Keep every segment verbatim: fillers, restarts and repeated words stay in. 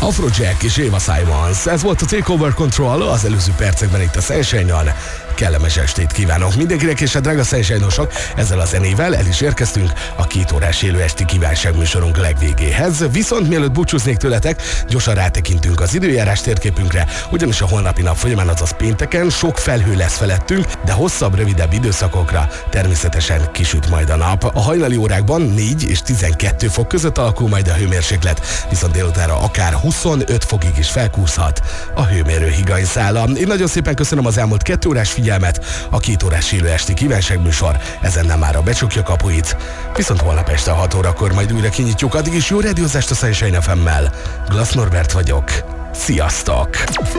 Afrojack és Eva Simons. Ez volt a Takeover Control az előző percekben itt a Sunshine-on. Kellemes estét kívánok mindenkinek, és a drága Sunshine-osok, ezzel a zenével el is érkeztünk a két órás élő esti kívánságműsorunk legvégéhez. Viszont mielőtt búcsúznék tőletek, gyorsan rátekintünk az időjárás térképünkre, ugyanis a holnapi nap folyamán, azaz pénteken sok felhő lesz felettünk, de hosszabb, rövidebb időszakokra természetesen kisüt majd a nap. A hajnali órákban négy és tizenkettő fok között alakul majd a hőmérséklet, viszont délutára akár huszonöt fokig is felkúszhat a hőmérő higanyszála. Én nagyon szépen köszönöm az elmúlt két órás figyelmet, a két órás élő esti kívánságműsor ezen nem már a becsukja kapuit, viszont holnap este hat órakor majd újra kinyitjuk, addig is jó rádiózást a Sunshine ef emmel. Glass Norbert vagyok. Sziasztok!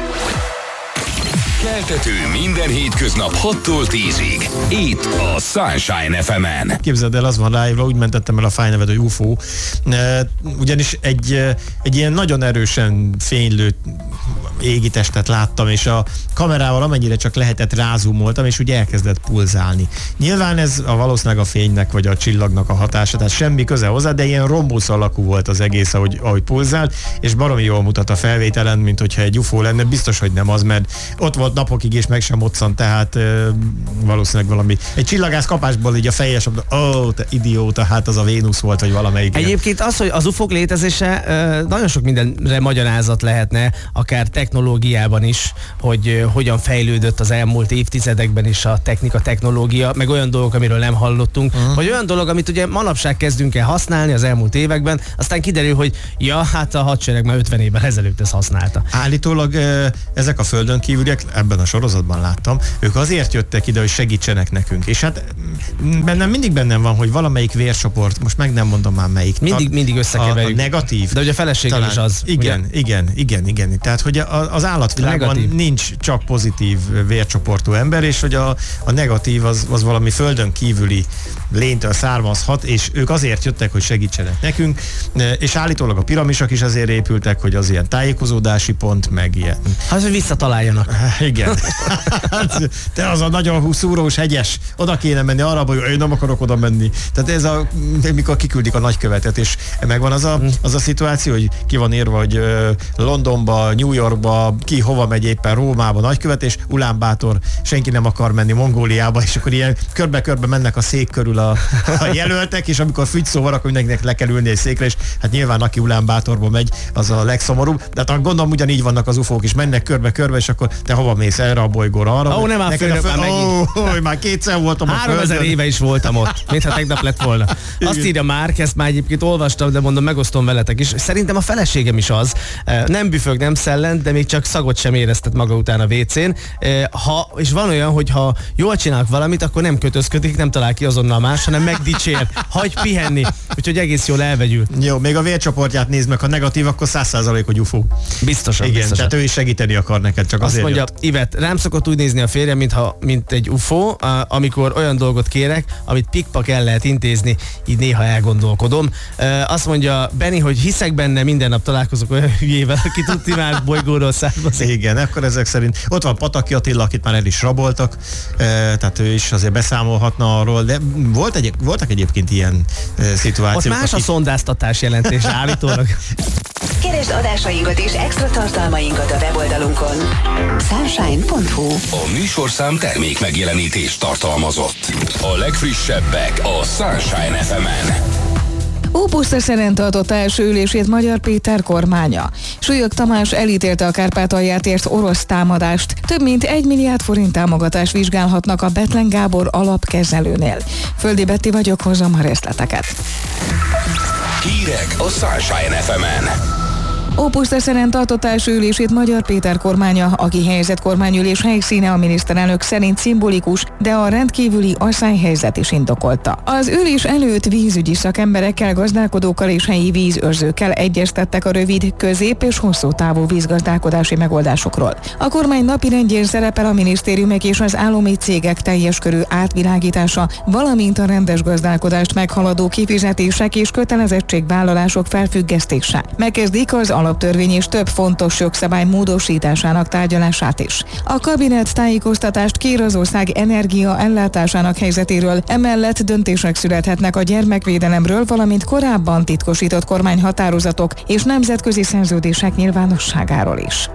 Keltető minden hétköznap hattól tízig. Itt a Sunshine ef emen. Képzeld el, az van ráírva, úgy mentettem el a fájnevet, hogy u f o. Ugyanis egy, egy ilyen nagyon erősen fénylő égitestet láttam, és a kamerával amennyire csak lehetett rázumoltam, és úgy elkezdett pulzálni. Nyilván ez a valószínűleg a fénynek vagy a csillagnak a hatása, tehát semmi köze hozzá, de ilyen rombusz alakú volt az egész, ahogy, ahogy pulzált, és baromi jól mutat a felvételen, mint hogyha egy u f o lenne. Biztos, hogy nem az, mert ott volt napokig, és meg sem moccant, tehát ö, valószínűleg valami. Egy csillagász kapásból így a fejes, ó, oh, te idióta, hát az a Vénusz volt, vagy valamelyik. Egyébként az, hogy az u f o-k létezése ö, nagyon sok mindenre magyarázat lehetne, akár technológiában is, hogy ö, hogyan fejlődött az elmúlt évtizedekben is a technika, technológia, meg olyan dolgok, amiről nem hallottunk, uh-huh. vagy olyan dolog, amit ugye manapság kezdünk el használni az elmúlt években, aztán kiderül, hogy ja, hát a hadsereg már ötven évvel ezelőtt ezt használta. Állítólag ö, ezek a földön kívüliek, ebben a sorozatban láttam, ők azért jöttek ide, hogy segítsenek nekünk. És hát bennem mindig bennem van, hogy valamelyik vércsoport, most meg nem mondom már melyik. Mindig, a, mindig összekeverjük. A, a negatív. De ugye a feleségem is az. Igen, ugye? igen, igen, igen. Tehát, hogy a, az állatvilágban nincs csak pozitív vércsoportú ember, és hogy a, a negatív az, az valami földön kívüli lénytől származhat, és ők azért jöttek, hogy segítsenek nekünk, és állítólag a piramisok is azért épültek, hogy az ilyen tájékozódási pont, meg ilyen. Hát, hogy visszataláljanak. Igen. Te az a nagyon szúrós, hegyes, oda kéne menni arra, hogy én nem akarok oda menni. Tehát ez a, mikor kiküldik a nagykövetet, és megvan az a, az a szituáció, hogy ki van írva, hogy Londonba, New Yorkba, ki hova megy éppen, Rómába nagykövet, és Ulánbátor, senki nem akar menni Mongóliába, és akkor ilyen körbe-körbe mennek a szék körül a, a jelöltek, és amikor fügy szó van, akkor mindenkinek le kell ülni egy székre, és hát nyilván aki Ulánbátorba megy, az a legszomorúbb. De hát gondolom ugyanígy vannak az u f o-k is, mennek körbe-körbe, és akkor te hova mész, erre a bolygóra, arra? Ó, nem áll főnök már megint. Ó, már kétszer voltam a földön. háromezer éve is voltam ott, mintha tegnap lett volna. Azt írja Márk, ezt már egyébként olvastam, de mondom, megosztom veletek is. Szerintem a feleségem is az. Nem büfög, nem szellent, de még csak szagot sem éreztet maga után a vécén. Ha, és van olyan, hogy ha jól csinálok valamit, akkor nem kötözködik, nem talál ki azonnal más, hanem megdicsér, hagy pihenni. Úgyhogy egész jól elvegyül. Jó, még a vércsoportját nézd meg, ha negatív, akkor száz százalék, hogy u f o. Biztosan, igen, biztosan. tehát ő is segíteni akar neked, csak azt azért mondja, jött. Ivet, rám szokott úgy nézni a férjem, mintha, mint egy u f o, amikor olyan dolgot kérek, amit pikpak el lehet intézni, így néha elgondolkodom. Azt mondja Benni, hogy hiszek benne, minden nap találkozok olyan hülyével, aki tudti már bolygóról származik. Igen, akkor ezek szerint ott van Pataki Attila, akit már el is raboltak, tehát ő is azért beszámolhatna arról, de volt egy, voltak egyébként ilyen szituációk. Ott más akik... a szondáztatás jelentés állítólag. Keresd adásainkat és extra tartalmainkat a weboldalunkon. sunshine pont hu. A műsorszám termék megjelenítést tartalmazott. A legfrissebbek a Sunshine ef emen. Ópusztaszeren tartott első ülését Magyar Péter kormánya. Súlyog Tamás elítélte a Kárpátalját ért orosz támadást. Több mint egy milliárd forint támogatást vizsgálhatnak a Bethlen Gábor alapkezelőnél. Földi Betti vagyok, hozom a részleteket. Hírek a Sunshine ef emen. Ópusztaszeren tartott első ülését Magyar Péter kormánya, aki helyezett kormányülés helyszíne a miniszterelnök szerint szimbolikus, de a rendkívüli asszályhelyzet is indokolta. Az ülés előtt vízügyi szakemberekkel, gazdálkodókkal és helyi vízőrzőkkel egyeztettek a rövid, közép és hosszú távú vízgazdálkodási megoldásokról. A kormány napirendjén szerepel a minisztériumok és az állami cégek teljes körű átvilágítása, valamint a rendes gazdálkodást meghaladó kifizetések és kötelezettségvállalások felfüggesztése. Megkezdik az alaptörvény és több fontos jogszabály módosításának tárgyalását is. A kabinet tájékoztatást kér az ország energia energia ellátásának helyzetéről, emellett döntések születhetnek a gyermekvédelemről, valamint korábban titkosított kormányhatározatok és nemzetközi szerződések nyilvánosságáról is.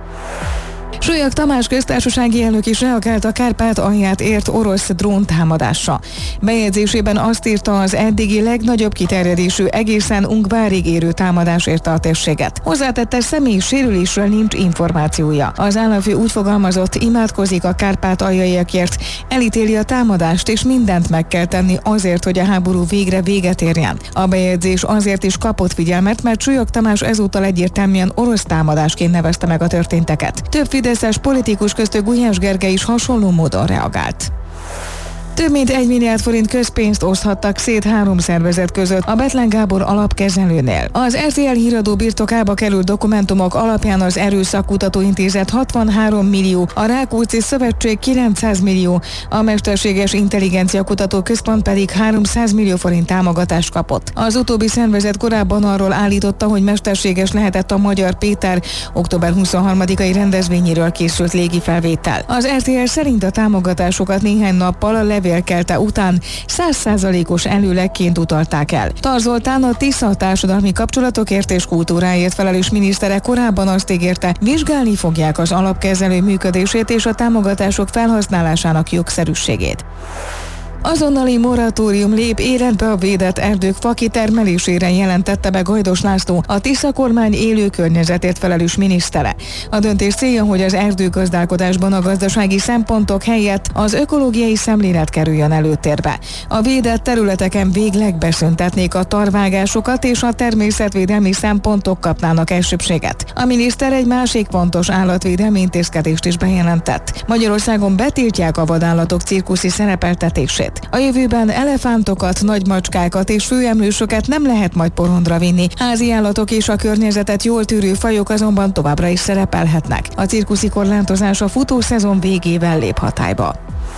Sólyag Tamás köztársasági elnök is reagált a Kárpát-alját ért orosz dróntámadásra. Bejegyzésében azt írta, az eddigi legnagyobb kiterjedésű, egészen Ungvárig érő támadás érte a térséget. Hozzátette, személyi sérülésről nincs információja. Az államfő úgy fogalmazott, imádkozik a kárpát-aljaiakért, elítéli a támadást, és mindent meg kell tenni azért, hogy a háború végre véget érjen. A bejegyzés azért is kapott figyelmet, mert Sólyag Tamás ezúttal egyértelműen orosz támadásként nevezte meg a történteket. Több fideszes politikus, köztük Gulyás Gergely is hasonló módon reagált. Több mint egy milliárd forint közpénzt oszthattak szét három szervezet között a Bethlen Gábor alapkezelőnél. Az er té el híradó birtokába került dokumentumok alapján az Erőszakkutató Intézet hatvanhárom millió, a Rákóczi Szövetség kilencszáz millió, a Mesterséges Intelligencia Kutató Központ pedig háromszáz millió forint támogatást kapott. Az utóbbi szervezet korábban arról állította, hogy mesterséges lehetett a Magyar Péter október huszonharmadikai rendezvényéről készült légifelvétel. Az er té el szerint a támogatásokat néhány nappal a levélkelte után száz százalékos előlegként utalták el. Tar Zoltán, a Tisza társadalmi kapcsolatokért és kultúráért felelős minisztere korábban azt ígérte, vizsgálni fogják az alapkezelő működését és a támogatások felhasználásának jogszerűségét. Azonnali moratórium lép életbe a védett erdők fakitermelésére, jelentette be Gajdos László, a Tisza kormány élő környezetért felelős minisztere. A döntés célja, hogy az erdőgazdálkodásban a gazdasági szempontok helyett az ökológiai szemlélet kerüljön előtérbe. A védett területeken végleg beszüntetnék a tarvágásokat, és a természetvédelmi szempontok kapnának elsőbséget. A miniszter egy másik fontos állatvédelmi intézkedést is bejelentett. Magyarországon betiltják a vadállatok cirkuszi szerepeltetését. A jövőben elefántokat, nagymacskákat és főemlősöket nem lehet majd porondra vinni. Házi állatok és a környezetet jól tűrő fajok azonban továbbra is szerepelhetnek. A cirkuszi korlátozás a futószezon végével lép hatályba.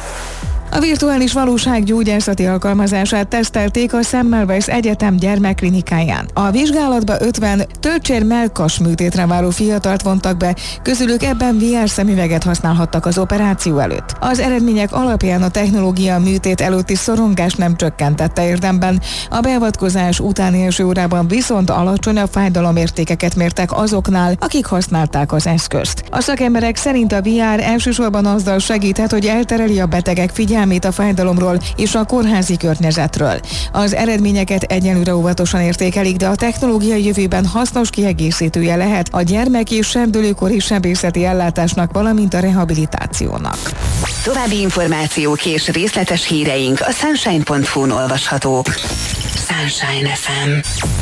A virtuális valóság gyógyászati alkalmazását tesztelték a Semmelweis Egyetem gyermekklinikáján. A vizsgálatba ötven tölcsér-mellkas műtétre váró fiatalt vontak be, közülük ebben vé er szemüveget használhattak az operáció előtt. Az eredmények alapján a technológia a műtét előtti szorongást nem csökkentette érdemben, a beavatkozás utáni első órában viszont alacsonyabb fájdalomértékeket mértek azoknál, akik használták az eszközt. A szakemberek szerint a vé er elsősorban azzal segíthet, hogy eltereli a betegek figyelmét a fájdalomról és a kórházi környezetről. Az eredményeket egyelőre óvatosan értékelik, de a technológia jövőben hasznos kiegészítője lehet a gyermek- és serdülőkori sebészeti ellátásnak, valamint a rehabilitációnak. További információk és részletes híreink a sunshine pont hu-n olvashatók. Sunshine ef em.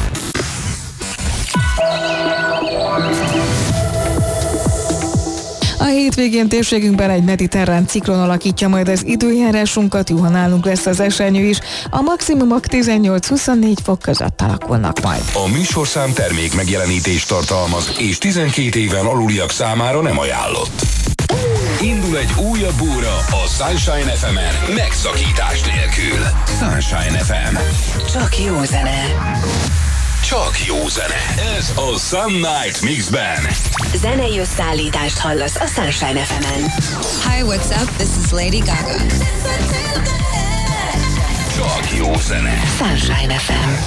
A hétvégén térségünkben egy mediterrán ciklon alakítja majd az időjárásunkat, juha nálunk lesz az esernyő is, a maximumok tizennyolc-huszonnégy fok között alakulnak majd. A műsorszám termék megjelenítést tartalmaz, és tizenkét éven aluliak számára nem ajánlott. Indul egy újabb óra a Sunshine ef emen, megszakítás nélkül. Sunshine ef em. Csak jó zene. Csak jó zene. Ez a Sun Night Mixben. Zenei összeállítást hallasz a Sunshine ef emen. Hi, what's up? This is Lady Gaga. Csak jó zene. Sunshine ef em.